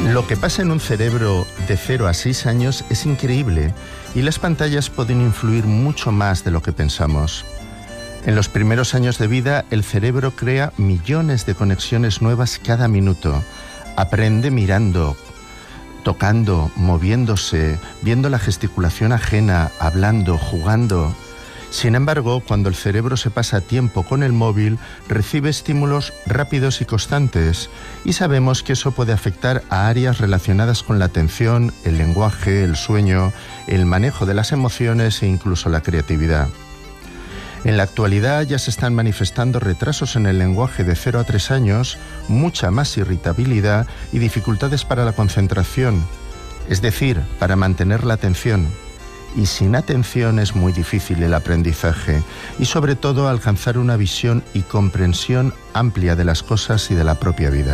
Lo que pasa en un cerebro de 0 a 6 años es increíble y las pantallas pueden influir mucho más de lo que pensamos. En los primeros años de vida, el cerebro crea millones de conexiones nuevas cada minuto. Aprende mirando, tocando, moviéndose, viendo la gesticulación ajena, hablando, jugando. Sin embargo, cuando el cerebro se pasa tiempo con el móvil, recibe estímulos rápidos y constantes, y sabemos que eso puede afectar a áreas relacionadas con la atención, el lenguaje, el sueño, el manejo de las emociones e incluso la creatividad. En la actualidad ya se están manifestando retrasos en el lenguaje de 0 a 3 años, mucha más irritabilidad y dificultades para la concentración, es decir, para mantener la atención. Y sin atención es muy difícil el aprendizaje y sobre todo alcanzar una visión y comprensión amplia de las cosas y de la propia vida.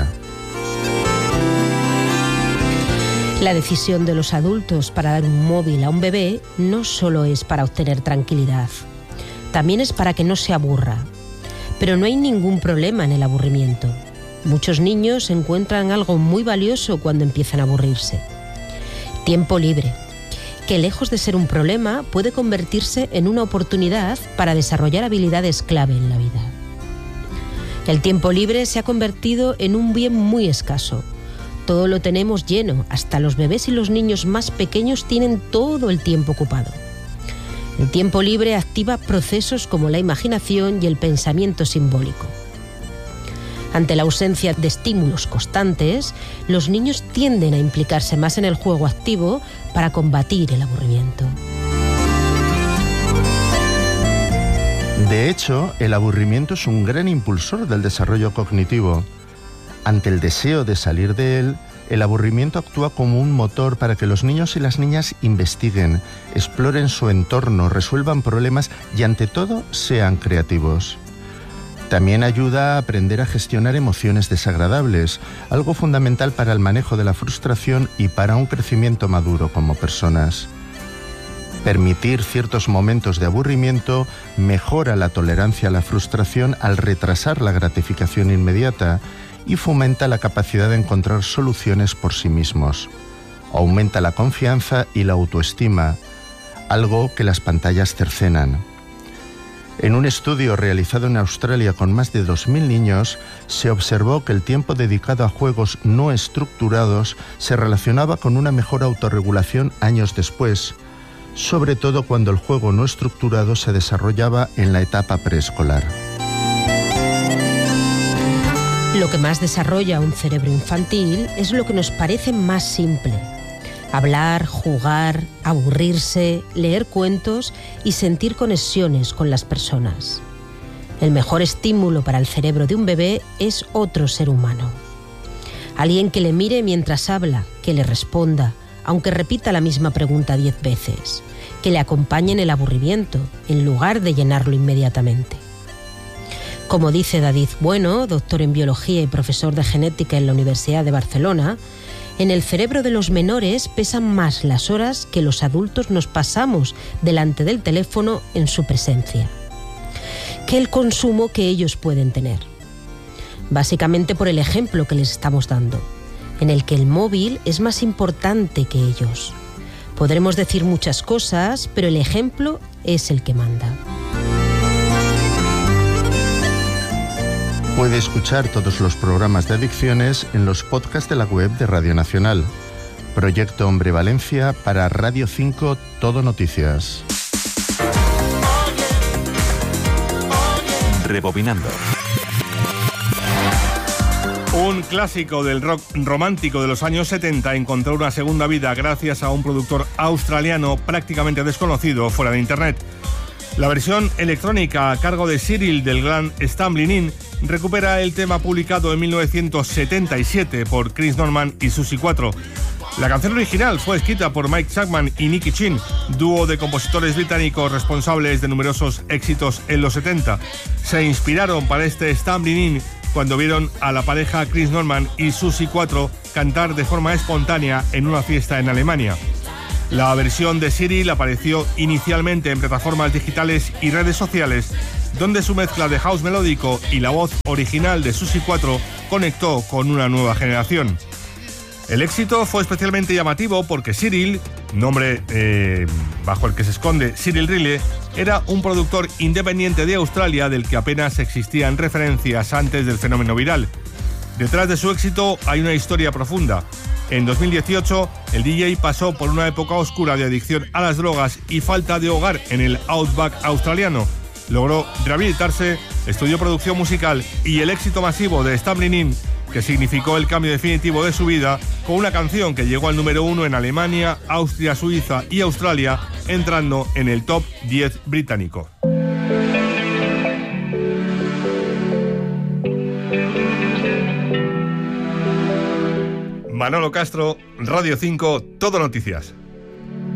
La decisión de los adultos para dar un móvil a un bebé no solo es para obtener tranquilidad, también es para que no se aburra. Pero no hay ningún problema en el aburrimiento. Muchos niños encuentran algo muy valioso cuando empiezan a aburrirse. Tiempo libre, que lejos de ser un problema, puede convertirse en una oportunidad para desarrollar habilidades clave en la vida. El tiempo libre se ha convertido en un bien muy escaso. Todo lo tenemos lleno, hasta los bebés y los niños más pequeños tienen todo el tiempo ocupado. El tiempo libre activa procesos como la imaginación y el pensamiento simbólico. Ante la ausencia de estímulos constantes, los niños tienden a implicarse más en el juego activo para combatir el aburrimiento. De hecho, el aburrimiento es un gran impulsor del desarrollo cognitivo. Ante el deseo de salir de él, el aburrimiento actúa como un motor para que los niños y las niñas investiguen, exploren su entorno, resuelvan problemas y ante todo sean creativos. También ayuda a aprender a gestionar emociones desagradables, algo fundamental para el manejo de la frustración y para un crecimiento maduro como personas. Permitir ciertos momentos de aburrimiento mejora la tolerancia a la frustración al retrasar la gratificación inmediata y fomenta la capacidad de encontrar soluciones por sí mismos. Aumenta la confianza y la autoestima, algo que las pantallas cercenan. En un estudio realizado en Australia con más de 2.000 niños, se observó que el tiempo dedicado a juegos no estructurados se relacionaba con una mejor autorregulación años después, sobre todo cuando el juego no estructurado se desarrollaba en la etapa preescolar. Lo que más desarrolla un cerebro infantil es lo que nos parece más simple. Hablar, jugar, aburrirse, leer cuentos y sentir conexiones con las personas. El mejor estímulo para el cerebro de un bebé es otro ser humano. Alguien que le mire mientras habla, que le responda, aunque repita la misma pregunta 10 veces, que le acompañe en el aburrimiento, en lugar de llenarlo inmediatamente. Como dice David Bueno, doctor en biología y profesor de genética en la Universidad de Barcelona, en el cerebro de los menores pesan más las horas que los adultos nos pasamos delante del teléfono en su presencia, que el consumo que ellos pueden tener. Básicamente por el ejemplo que les estamos dando, en el que el móvil es más importante que ellos. Podremos decir muchas cosas, pero el ejemplo es el que manda. Puede escuchar todos los programas de adicciones en los podcasts de la web de Radio Nacional. Proyecto Hombre Valencia para Radio 5 Todo Noticias. Rebobinando. Un clásico del rock romántico de los años 70 encontró una segunda vida gracias a un productor australiano prácticamente desconocido fuera de Internet. La versión electrónica a cargo de Cyril del gran Stumbling In recupera el tema publicado en 1977 por Chris Norman y Susie 4. La canción original fue escrita por Mike Chapman y Nicky Chin, dúo de compositores británicos responsables de numerosos éxitos en los 70. Se inspiraron para este Stumbling In cuando vieron a la pareja Chris Norman y Susie 4 cantar de forma espontánea en una fiesta en Alemania. La versión de Cyril apareció inicialmente en plataformas digitales y redes sociales, donde su mezcla de house melódico y la voz original de Susie 4 conectó con una nueva generación. El éxito fue especialmente llamativo porque Cyril, nombre bajo el que se esconde Cyril Riley, era un productor independiente de Australia del que apenas existían referencias antes del fenómeno viral. Detrás de su éxito hay una historia profunda. En 2018, el DJ pasó por una época oscura de adicción a las drogas y falta de hogar en el Outback australiano. Logró rehabilitarse, estudió producción musical y el éxito masivo de Stumbling In, que significó el cambio definitivo de su vida, con una canción que llegó al número 1 en Alemania, Austria, Suiza y Australia, entrando en el top 10 británico. Manolo Castro, Radio 5, Todo Noticias.